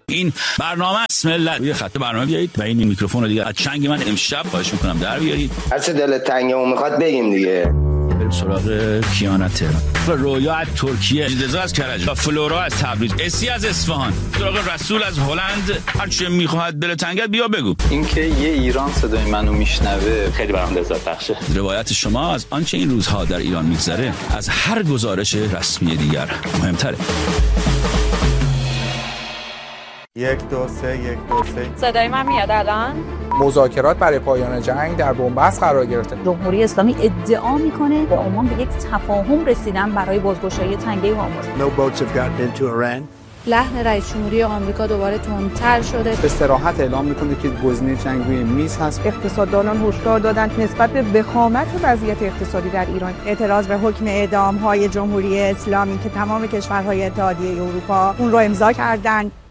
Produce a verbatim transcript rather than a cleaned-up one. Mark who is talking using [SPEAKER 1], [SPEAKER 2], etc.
[SPEAKER 1] این برنامه بسم الله روی خط برنامه بیایید و این میکروفون رو دیگه از چنگ من امشب خواهش میکنم در بیارید.
[SPEAKER 2] هر چه دلت تنگمون میخواد بگیم دیگه.
[SPEAKER 1] بریم سراغ کیانا تهران، رویا از ترکیه، رضا از کرج، فلورا از تبریز، اسی از اصفهان، سراغ رسول از هلند. هر چه میخواد دلت تنگت بیا بگو.
[SPEAKER 3] اینکه یه ایران صدای منو میشنوه
[SPEAKER 4] خیلی برام لذت بخشه.
[SPEAKER 1] روایت شما از آنچه این روزها در ایران میگذره از هر گزارش رسمی دیگر مهمتره.
[SPEAKER 5] یک دو سه یک دو سه.
[SPEAKER 6] صدای من میاد الان؟
[SPEAKER 5] مذاکرات برای پایان جنگ در بنبست قرار گرفته.
[SPEAKER 7] جمهوری اسلامی ادعا میکنه با عمان به یک تفاهم رسیدن برای بازگشایی تنگه هرمز.
[SPEAKER 8] No boats have gotten into Iran.
[SPEAKER 9] لحن رئیس جمهوری آمریکا دوباره تندتر شده.
[SPEAKER 5] به صراحت اعلام میکنه که گزینه جنگ روی میز هست.
[SPEAKER 10] اقتصاددانان هشدار دادند نسبت به وخامت وضعیت اقتصادی در ایران اعتراض به حکم اعدام‌های جمهوری اسلامی که تمام کشورهای اتحادیه اروپا اون رو امضا کردند.